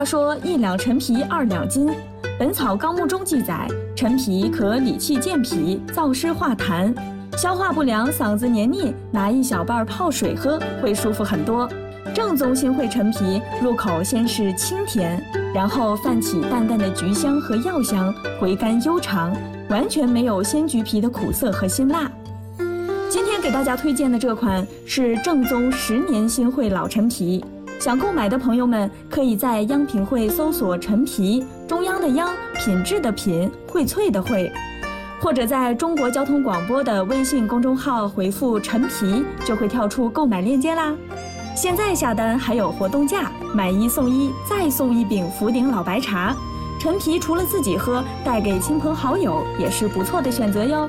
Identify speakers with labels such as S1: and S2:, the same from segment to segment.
S1: 他说：“1两陈皮2两金。”《本草纲目》中记载，陈皮可理气健脾、燥湿化痰，消化不良、嗓子黏腻，拿1小瓣泡水喝会舒服很多。正宗新会陈皮入口先是清甜，然后泛起淡淡的橘香和药香，回甘悠长，完全没有鲜橘皮的苦涩和辛辣。今天给大家推荐的这款是正宗10年新会老陈皮，想购买的朋友们可以在央品汇搜索陈皮，中央的央，品质的品，荟萃的荟，或者在中国交通广播的微信公众号回复陈皮，就会跳出购买链接啦。现在下单还有活动价，买1送1，再送1饼福鼎老白茶。陈皮除了自己喝，带给亲朋好友也是不错的选择哟。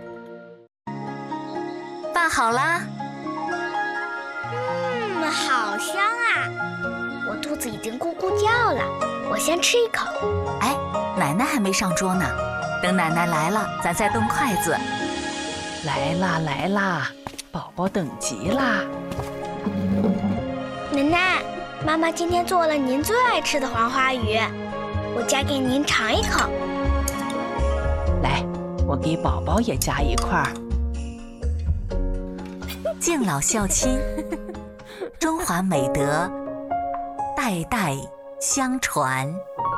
S2: 拌好啦。
S3: 好香啊！我肚子已经咕咕叫了，我先吃一口。
S2: 哎，奶奶还没上桌呢，等奶奶来了，咱再动筷子。
S4: 来啦来啦，宝宝等急啦。
S3: 奶奶，妈妈今天做了您最爱吃的黄花鱼，我夹给您尝一口。
S4: 来，我给宝宝也夹一块儿。
S2: 敬老孝亲，中华美德代代相传。